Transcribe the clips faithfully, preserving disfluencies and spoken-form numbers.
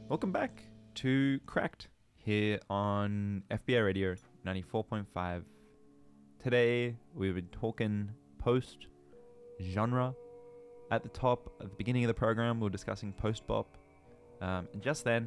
Welcome back to Cracked here on F B I Radio ninety-four point five. Today we've been talking post-genre. At the top, at the beginning of the program, we were discussing post-bop. Um, and just then,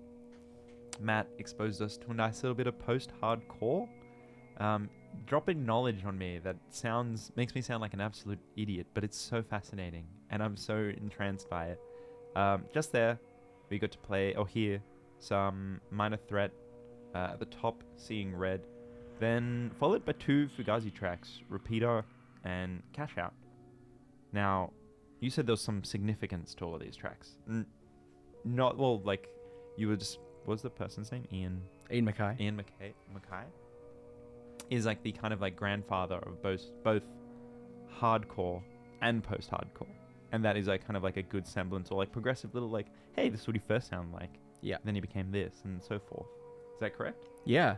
Matt exposed us to a nice little bit of post-hardcore. Um, dropping knowledge on me that sounds makes me sound like an absolute idiot, but it's so fascinating, and I'm so entranced by it. Um, just there, we got to play or hear some Minor Threat uh, at the top, Seeing Red, then followed by two Fugazi tracks, Repeater and Cash Out. Now, you said there was some significance to all of these tracks. N- not, well, like, you were just, what was the person's name? Ian? Ian MacKaye. Ian MacKaye, MacKaye is like the kind of like grandfather of both both hardcore and post-hardcore. And that is like kind of like a good semblance or like progressive little like, hey, this is what he first sounded like. Yeah. Then he became this and so forth. Is that correct? Yeah.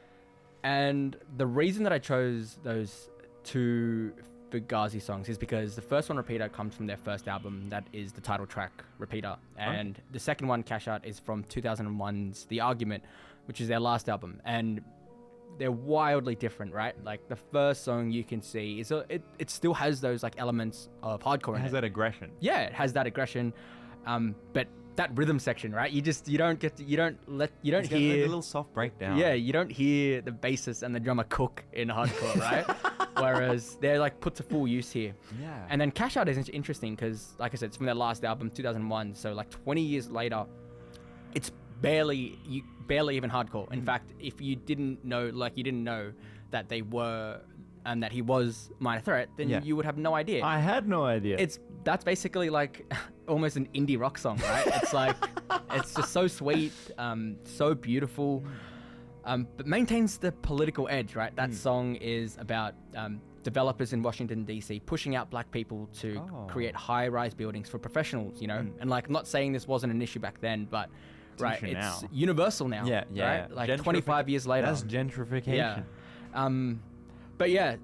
And the reason that I chose those two Fugazi songs is because the first one, Repeater, comes from their first album. That is the title track, Repeater. And oh. the second one, Cash Out, is from two thousand one's The Argument, which is their last album. And they're wildly different, right? Like the first song you can see is a, it it still has those like elements of hardcore. It has in it. that aggression. Yeah, it has that aggression, um, but that rhythm section, right? You just you don't get to, you don't let you don't It's got hear a little soft breakdown. Yeah, you don't hear the bassist and the drummer cook in hardcore, right? Whereas they're like put to full use here. Yeah. And then Cash Out is interesting because, like I said, it's from their last album, two thousand one. So like twenty years later, it's barely you barely even hardcore. In mm. fact, if you didn't know, like you didn't know that they were and that he was Minor Threat, then yeah. you would have no idea. I had no idea. It's that's basically like almost an indie rock song, right? It's like it's just so sweet, um, so beautiful, um, but maintains the political edge, right? That mm. song is about um, developers in Washington D C pushing out black people to oh. create high-rise buildings for professionals, you know. Mm. And like, I'm not saying this wasn't an issue back then, but it's right, it's now. universal now. Yeah, yeah. Right? Like Gentrific- twenty-five years later. That's gentrification. Yeah. Um, but yeah,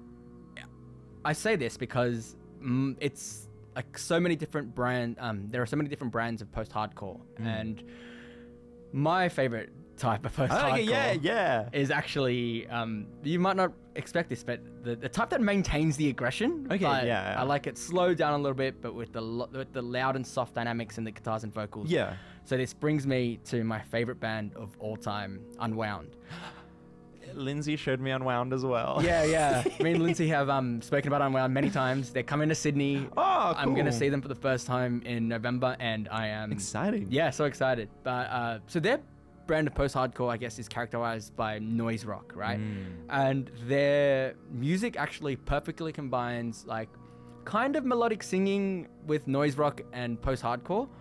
I say this because mm, it's like so many different brand. Um, there are so many different brands of post-hardcore, mm. and my favorite type of post-hardcore oh, yeah, yeah. is actually um, you might not expect this, but the, the type that maintains the aggression. Okay, yeah, yeah. I like it slowed down a little bit, but with the lo- with the loud and soft dynamics and the guitars and vocals. Yeah. So this brings me to my favorite band of all time, Unwound. Lindsay showed me Unwound as well. Yeah, yeah. Me and Lindsay have um, spoken about Unwound many times. They're coming to Sydney. Oh, cool. I'm going to see them for the first time in November, and I am... Exciting. Yeah, so excited. But uh, so their brand of post-hardcore, I guess, is characterized by noise rock, right? Mm. And their music actually perfectly combines, like, kind of melodic singing with noise rock and post-hardcore.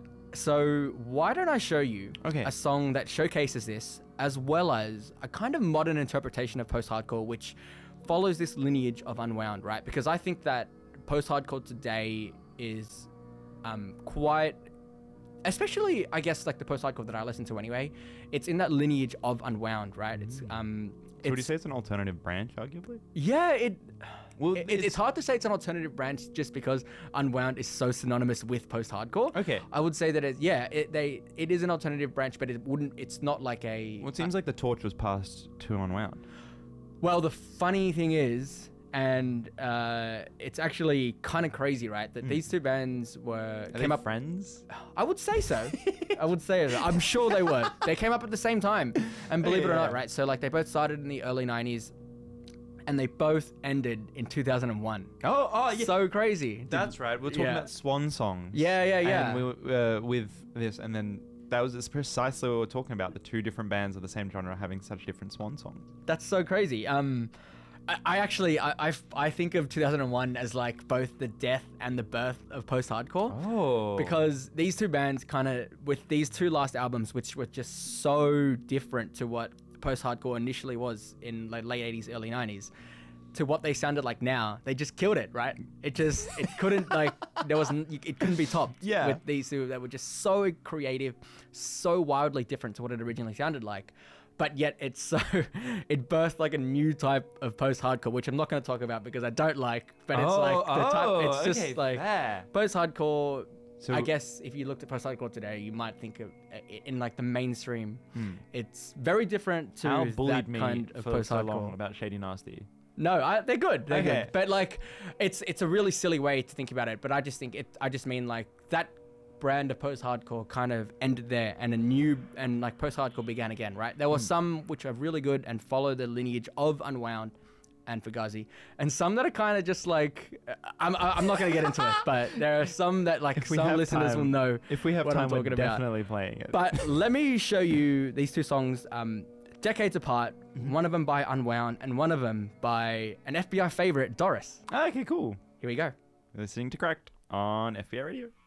So why don't I show you okay. a song that showcases this, as well as a kind of modern interpretation of post-hardcore, which follows this lineage of Unwound, right? Because I think that post-hardcore today is um, quite, especially, I guess, like the post-hardcore that I listen to anyway, it's in that lineage of Unwound, right? Mm. It's um. So would you say it's an alternative branch, arguably? Yeah, it. Well, it, it's, it's hard to say it's an alternative branch just because Unwound is so synonymous with post-hardcore. Okay. I would say that it, yeah, it, they it is an alternative branch, but it wouldn't. It's not like a. Well, it seems uh, like the torch was passed to Unwound. Well, the funny thing is, and uh, it's actually kind of crazy, right? That mm. these two bands were Are came they up friends. I would say so. I would say so. I'm sure they were. They came up at the same time, and believe yeah. it or not, right? So like they both started in the early nineties. And they both ended in two thousand one. Oh, oh, yeah. So crazy. That's right. We're talking yeah. about Swan songs. Yeah, yeah, yeah. And we were, uh, with this, and then that was precisely what we were talking about, the two different bands of the same genre having such different Swan songs. That's so crazy. Um, I, I actually, I, I, I think of two thousand one as like both the death and the birth of post-hardcore. Oh. Because these two bands kind of, with these two last albums, which were just so different to what post-hardcore initially was in like late eighties, early nineties, to what they sounded like now, they just killed it, right? It just, it couldn't like, there wasn't, it couldn't be topped yeah. with these two that were just so creative, so wildly different to what it originally sounded like. But yet it's so, it birthed like a new type of post-hardcore, which I'm not going to talk about because I don't like, but it's oh, like, the oh, type, it's just okay, like fair. post-hardcore So I guess if you looked at post-hardcore today, you might think of it in like the mainstream. Hmm. It's very different to Al that bullied me kind of for so long post-hardcore. about Shady Nasty. No, I, they're good. They're Okay. good. But like, it's it's a really silly way to think about it. But I just think it. I just mean like that brand of post-hardcore kind of ended there, and a new and like post-hardcore began again. Right? There were Hmm. some which are really good and follow the lineage of Unwound and Fugazi, and some that are kind of just like I'm I'm not gonna get into it, but there are some that like If we some have listeners time- will know. If we have what I'm time, we're talking about. definitely playing it. But let me show you these two songs, um, decades apart. Mm-hmm. One of them by Unwound, and one of them by an F B I favorite, Doris. okay, cool. Here we go. Listening to Cracked on F B I Radio.